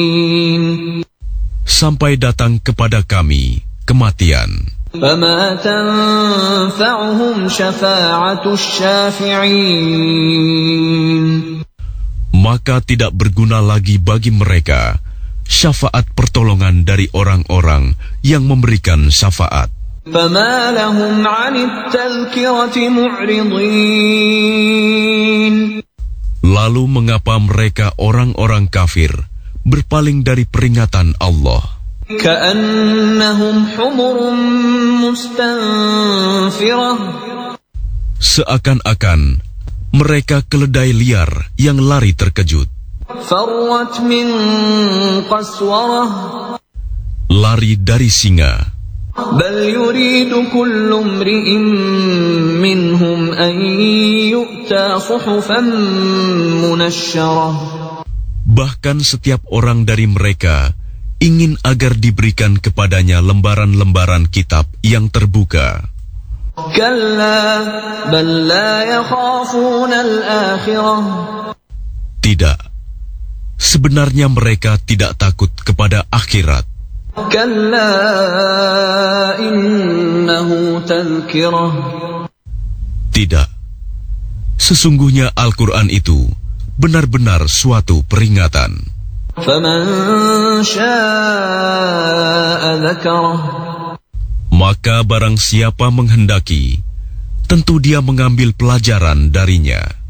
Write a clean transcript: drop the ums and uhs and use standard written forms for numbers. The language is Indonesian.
Sampai datang kepada kami kematian. فما تنفعهم شفاعة الشافعين. Maka tidak berguna lagi bagi mereka syafaat pertolongan dari orang-orang yang memberikan syafaat. فما لهم عن التذكرة معرضين. Lalu mengapa mereka orang-orang kafir berpaling dari peringatan Allah? كأنهم حمر مستنفرة. Seakan-akan mereka keledai liar yang lari terkejut. فرت من قسورة. Lari dari singa. بل يريد كل امرئ منهم أن يؤتى صحفا منشرة. Bahkan setiap orang dari mereka ingin agar diberikan kepadanya lembaran-lembaran kitab yang terbuka. كلا بل لا يخافون الآخرة. Tidak, sebenarnya mereka tidak takut kepada akhirat. كلا إنه تذكرة. Tidak, sesungguhnya Al-Quran itu benar-benar suatu peringatan. فمن شاء ذكره. Maka barang siapa menghendaki, tentu dia mengambil pelajaran darinya.